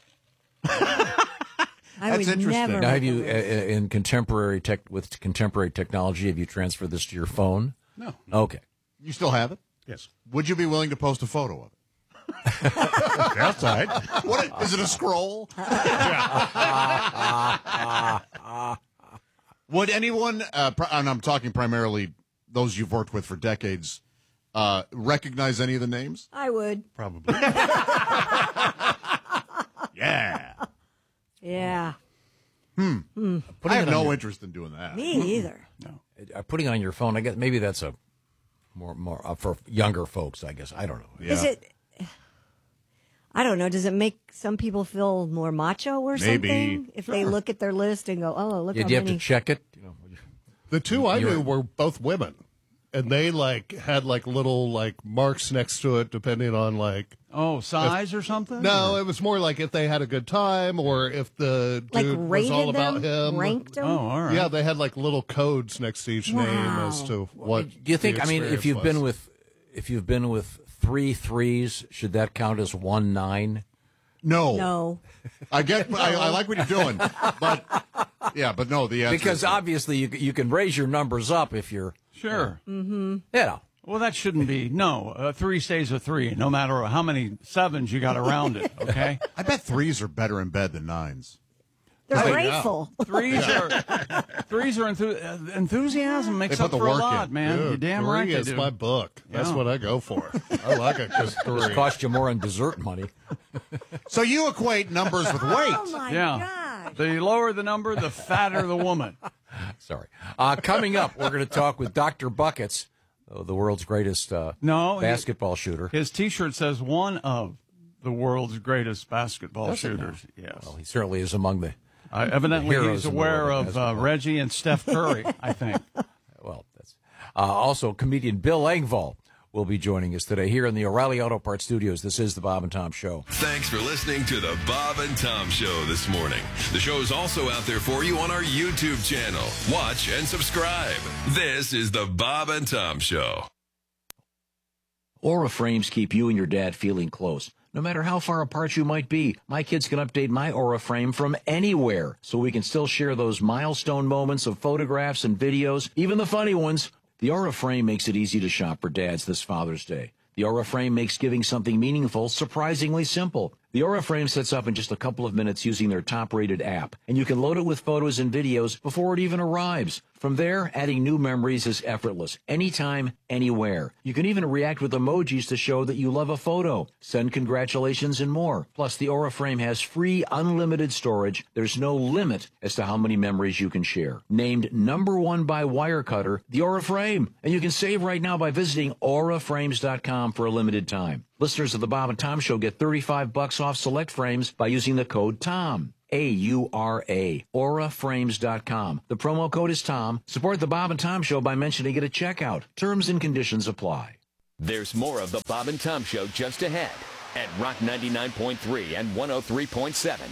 Speaker 4: I
Speaker 1: That's
Speaker 4: would
Speaker 1: interesting.
Speaker 4: never.
Speaker 2: Now, have
Speaker 4: make
Speaker 2: you
Speaker 4: a
Speaker 2: uh,
Speaker 4: list.
Speaker 2: in contemporary tech with contemporary technology? Have you transferred this to your phone?
Speaker 5: No.
Speaker 2: Okay.
Speaker 1: You still have it?
Speaker 5: Yes.
Speaker 1: Would you be willing to post a photo of it?
Speaker 5: Outside.
Speaker 1: What is it? A scroll? Would anyone? Uh, pr- and I'm talking primarily those you've worked with for decades. Uh, recognize any of the names?
Speaker 4: I would.
Speaker 5: Probably.
Speaker 1: Yeah.
Speaker 4: Yeah.
Speaker 1: Hmm.
Speaker 4: Hmm.
Speaker 1: I have
Speaker 2: it on
Speaker 1: no
Speaker 2: your-
Speaker 1: interest in doing that.
Speaker 4: Me either.
Speaker 2: Uh, putting it on your phone, I guess maybe that's a more more uh, for younger folks. I guess I don't know.
Speaker 1: Yeah.
Speaker 4: Is it? I don't know. Does it make some people feel more macho or
Speaker 1: Maybe.
Speaker 4: something if they look at their list and go, "Oh, look
Speaker 2: Yeah,
Speaker 4: how
Speaker 2: do you have
Speaker 4: many."
Speaker 2: to check it? You know,
Speaker 6: The two I
Speaker 2: You're-
Speaker 6: knew were both women, and they like had like little like marks next to it, depending on like.
Speaker 3: Oh, size or something?
Speaker 6: No, it was more like if they had a good time or if the
Speaker 4: Like
Speaker 6: dude was
Speaker 4: rated
Speaker 6: all about
Speaker 4: them,
Speaker 6: him.
Speaker 4: ranked them.
Speaker 3: Oh, all right.
Speaker 6: Yeah, they had like little codes next to each name as
Speaker 4: Wow.
Speaker 6: to what.
Speaker 2: do you think?
Speaker 6: the
Speaker 2: I mean, if
Speaker 6: experience
Speaker 2: you've been
Speaker 6: was.
Speaker 2: with if you've been with three threes, should that count as one nine?
Speaker 1: No.
Speaker 4: No.
Speaker 1: I get. I, I like what you're doing, but yeah, but no. The answer
Speaker 2: Because
Speaker 1: is,
Speaker 2: obviously you you can raise your numbers up if you're
Speaker 3: Sure.
Speaker 4: Mm-hmm.
Speaker 2: you know.
Speaker 3: Well, that shouldn't be. No, a three stays a three, no matter how many sevens you got around it, okay?
Speaker 1: I bet threes are better in bed than nines.
Speaker 4: They're
Speaker 6: Oh, yeah.
Speaker 4: grateful.
Speaker 3: Threes are threes are enthu- uh, enthusiasm makes
Speaker 1: They
Speaker 3: up
Speaker 1: put the
Speaker 3: for a
Speaker 1: work
Speaker 3: lot,
Speaker 1: in.
Speaker 3: man.
Speaker 6: Dude,
Speaker 3: You're damn
Speaker 6: three
Speaker 3: right they
Speaker 6: is
Speaker 3: do.
Speaker 6: my book. That's
Speaker 3: Yeah.
Speaker 6: what I go for. I like a good
Speaker 2: It's
Speaker 6: three.
Speaker 2: cost you more in dessert money.
Speaker 1: So you equate numbers with weight.
Speaker 4: Oh my
Speaker 3: Yeah.
Speaker 4: gosh.
Speaker 3: The lower the number, the fatter the woman.
Speaker 2: Sorry. Uh, coming up, we're going to talk with Doctor Buckets, uh, the world's greatest uh,
Speaker 3: No, he-
Speaker 2: basketball shooter.
Speaker 3: His T-shirt says one of the world's greatest basketball
Speaker 2: Does it
Speaker 3: shooters. Yes.
Speaker 2: Well, he certainly is among the.
Speaker 3: Uh, evidently,
Speaker 2: heroes
Speaker 3: he's
Speaker 2: in the
Speaker 3: aware
Speaker 2: world of
Speaker 3: of uh,
Speaker 2: basketball.
Speaker 3: Reggie and Steph Curry, I think.
Speaker 2: Well, that's uh, also comedian Bill Engvall will be joining us today here in the O'Reilly Auto Parts Studios. This is the Bob and Tom Show.
Speaker 8: Thanks for listening to the Bob and Tom Show this morning. The show is also out there for you on our YouTube channel. Watch and subscribe. This is the Bob and Tom Show.
Speaker 2: Aura frames keep you and your dad feeling close. No matter how far apart you might be, my kids can update my Aura frame from anywhere, so we can still share those milestone moments of photographs and videos, even the funny ones. The Aura frame makes it easy to shop for dads this Father's Day. The Aura frame makes giving something meaningful surprisingly simple. The Aura frame sets up in just a couple of minutes using their top-rated app, and you can load it with photos and videos before it even arrives. From there, adding new memories is effortless, anytime, anywhere. You can even react with emojis to show that you love a photo, send congratulations, and more. Plus, the Aura Frame has free, unlimited storage. There's no limit as to how many memories you can share. Named number one by Wirecutter, the Aura Frame. And you can save right now by visiting aura frames dot com for a limited time. Listeners of the Bob and Tom Show get thirty-five bucks off select frames by using the code TOM. A U R A, aura frames dot com. The promo code is Tom. Support the Bob and Tom Show by mentioning it at checkout. Terms and conditions apply.
Speaker 12: There's more of the Bob and Tom Show just ahead at Rock ninety-nine point three and one oh three point seven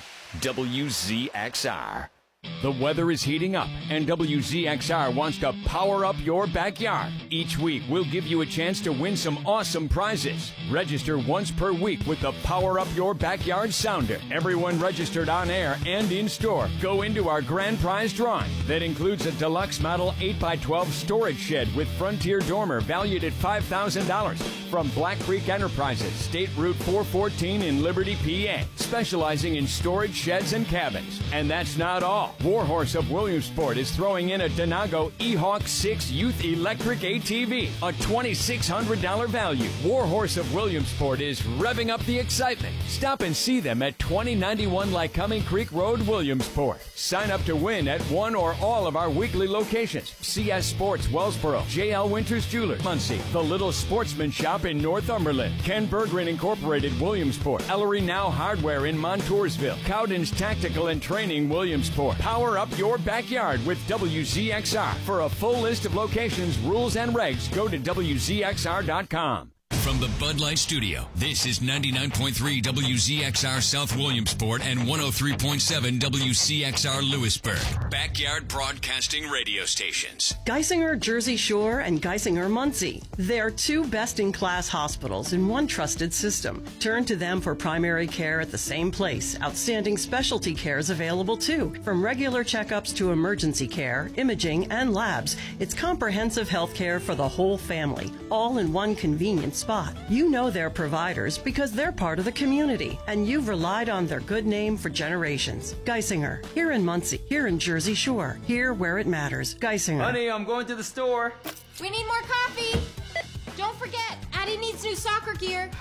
Speaker 12: W Z X R. The weather is heating up, and W Z X R wants to power up your backyard. Each week, we'll give you a chance to win some awesome prizes. Register once per week with the Power Up Your Backyard Sounder. Everyone registered on air and in store go into our grand prize drawing. That includes a deluxe model eight by twelve storage shed with Frontier dormer valued at five thousand dollars from Black Creek Enterprises, State Route four fourteen in Liberty, P A, specializing in storage sheds and cabins. And that's not all. Warhorse of Williamsport is throwing in a Denago E-Hawk six Youth Electric A T V, a twenty-six hundred dollars value. Warhorse of Williamsport is revving up the excitement. Stop and see them at twenty ninety-one Lycoming Creek Road, Williamsport. Sign up to win at one or all of our weekly locations. C S Sports, Wellsboro, J L Winters Jewelers, Muncie, The Little Sportsman Shop in Northumberland, Ken Berggren Incorporated, Williamsport, Ellery Now Hardware in Montoursville, Cowden's Tactical and Training, Williamsport. Power up your backyard with W Z X R. For a full list of locations, rules, and regs, go to W Z X R dot com.
Speaker 9: From the Bud Light Studio, this is ninety-nine point three W Z X R South Williamsport and one oh three point seven W C X R Lewisburg. Backyard Broadcasting Radio Stations.
Speaker 22: Geisinger Jersey Shore and Geisinger Muncie. They're two best-in-class hospitals in one trusted system. Turn to them for primary care at the same place. Outstanding specialty care is available too. From regular checkups to emergency care, imaging, and labs, it's comprehensive health care for the whole family, all in one convenient spot. You know their providers because they're part of the community, and you've relied on their good name for generations. Geisinger, here in Muncie, here in Jersey Shore, here where it matters. Geisinger.
Speaker 23: Honey, I'm going to the store.
Speaker 24: We need more coffee. Don't forget, Addie needs new soccer gear.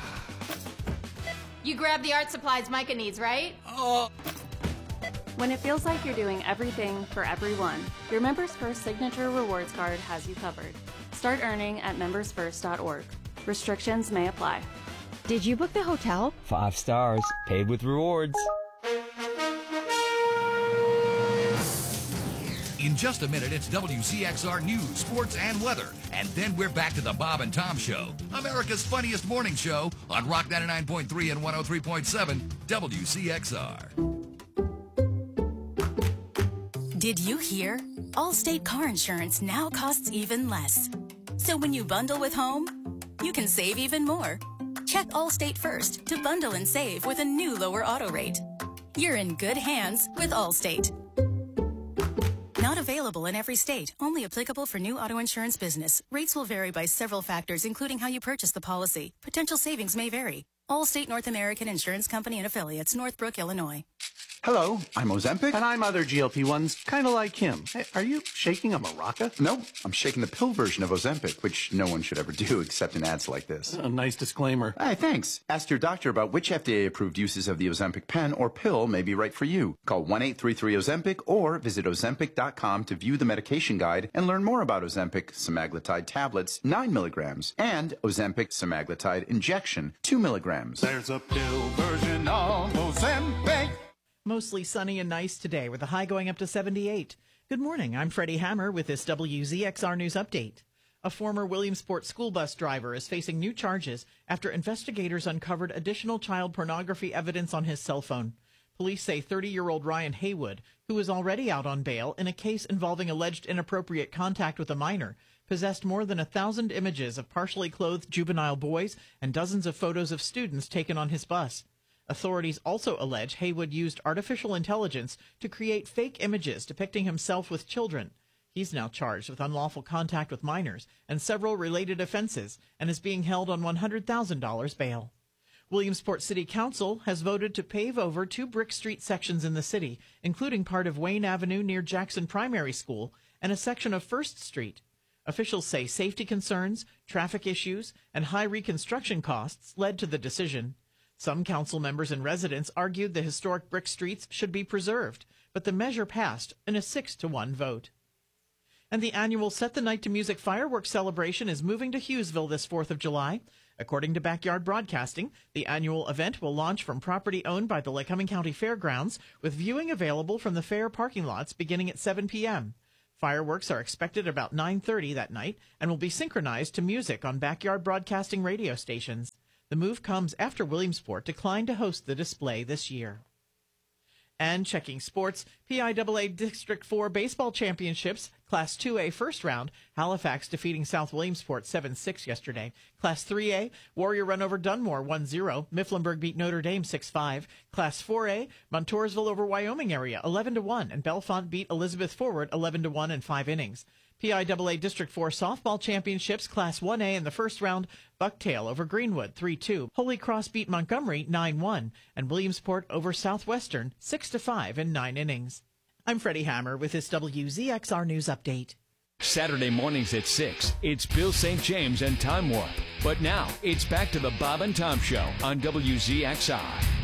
Speaker 24: You grab the art supplies Micah needs, right?
Speaker 23: Oh.
Speaker 25: When it feels like you're doing everything for everyone, your Members First Signature Rewards Card has you covered. Start earning at members first dot org. Restrictions may apply.
Speaker 26: Did you book the hotel?
Speaker 23: Five stars, paid with rewards.
Speaker 9: In just a minute, it's W C X R News, Sports, and Weather. And then we're back to the Bob and Tom Show, America's funniest morning show on Rock ninety-nine point three and one oh three point seven W C X R.
Speaker 27: Did you hear? Allstate car insurance now costs even less. So when you bundle with home, you can save even more. Check Allstate first to bundle and save with a new lower auto rate. You're in good hands with Allstate. Not available in every state. Only applicable for new auto insurance business. Rates will vary by several factors, including how you purchase the policy. Potential savings may vary. Allstate North American Insurance Company and Affiliates, Northbrook, Illinois.
Speaker 28: Hello, I'm Ozempic. And I'm other G L P ones, kind of like him. Hey, are you shaking a maraca?
Speaker 29: No, I'm shaking the pill version of Ozempic, which no one should ever do except in ads like this.
Speaker 28: A nice disclaimer.
Speaker 29: Hey, thanks. Ask your doctor about which F D A-approved uses of the Ozempic pen or pill may be right for you. Call one eight three three Ozempic or visit ozempic dot com to view the medication guide and learn more about Ozempic semaglutide tablets, nine milligrams, and Ozempic semaglutide injection, two milligrams.
Speaker 30: There's a pill version of Ozempic.
Speaker 31: Mostly sunny and nice today with a high going up to seventy-eight. Good morning. I'm Freddie Hammer with this W Z X R News Update. A former Williamsport school bus driver is facing new charges after investigators uncovered additional child pornography evidence on his cell phone. Police say thirty-year-old Ryan Haywood, who is already out on bail in a case involving alleged inappropriate contact with a minor, possessed more than a thousand images of partially clothed juvenile boys and dozens of photos of students taken on his bus. Authorities also allege Haywood used artificial intelligence to create fake images depicting himself with children. He's now charged with unlawful contact with minors and several related offenses and is being held on one hundred thousand dollars bail. Williamsport City Council has voted to pave over two brick street sections in the city, including part of Wayne Avenue near Jackson Primary School and a section of First Street. Officials say safety concerns, traffic issues, and high reconstruction costs led to the decision. Some council members and residents argued the historic brick streets should be preserved, but the measure passed in a six to one vote. And the annual Set the Night to Music fireworks celebration is moving to Hughesville this fourth of July. According to Backyard Broadcasting, the annual event will launch from property owned by the Lycoming County Fairgrounds, with viewing available from the fair parking lots beginning at seven p.m. Fireworks are expected about nine thirty that night and will be synchronized to music on Backyard Broadcasting radio stations. The move comes after Williamsport declined to host the display this year. And checking sports, P I A A District four Baseball Championships, Class two A first round, Halifax defeating South Williamsport seven six yesterday. Class three A, Warrior run over Dunmore one zero. Mifflinburg beat Notre Dame six five. Class four A, Montoursville over Wyoming area eleven to one, and Bellefonte beat Elizabeth Forward eleven to one in five innings. P I A A District four Softball Championships, Class one A in the first round, Bucktail over Greenwood three two. Holy Cross beat Montgomery nine one, and Williamsport over Southwestern six to five in nine innings. I'm Freddie Hammer with this W Z X R News Update.
Speaker 12: Saturday mornings at six, it's Bill Saint James and Time Warp. But now, it's back to the Bob and Tom Show on W Z X R.